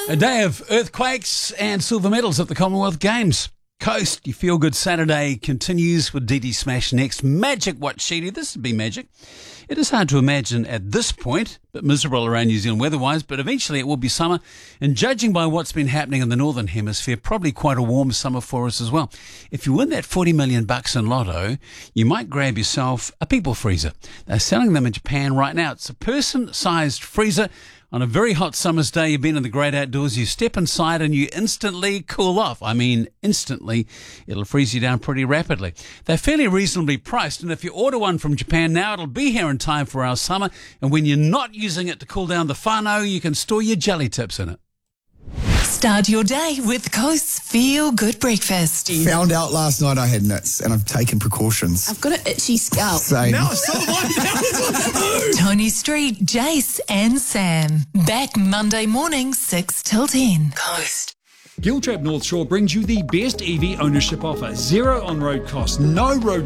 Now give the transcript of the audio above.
A day of earthquakes and silver medals at the Commonwealth Games. Coast, your feel-good Saturday continues with DD Smash next. Magic, what, Sheedy? This would be magic. It is hard to imagine at this point, but miserable around New Zealand weather-wise, but eventually it will be summer. And judging by what's been happening in the Northern Hemisphere, probably quite a warm summer for us as well. If you win that $40 million in Lotto, you might grab yourself a people freezer. They're selling them in Japan right now. It's a person-sized freezer. On a very hot summer's day, you've been in the great outdoors, you step inside and you instantly cool off. I mean, instantly. It'll freeze you down pretty rapidly. They're fairly reasonably priced, and if you order one from Japan now, it'll be here in time for our summer. And when you're not using it to cool down the whānau, you can store your jelly tips in it. Start your day with Coast's Feel Good Breakfast. Found out last night I had nits and I've taken precautions. I've got an itchy scalp. Same. Now it's so like Tony Street, Jace and Sam. Back Monday morning, 6 till 10. Coast. Giltrap North Shore brings you the best EV ownership offer. Zero on-road costs, no road